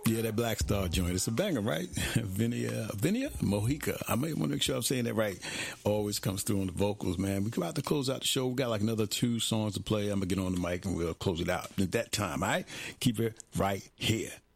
Yeah, that Black Star joint. It's a banger, right? Vinia Mojica. I may want to make sure I'm saying that right. Always comes through on the vocals, man. We come out to close out the show. We got like another 2 songs to play. I'm going to get on the mic and we'll close it out at that time, all right? Keep it right here.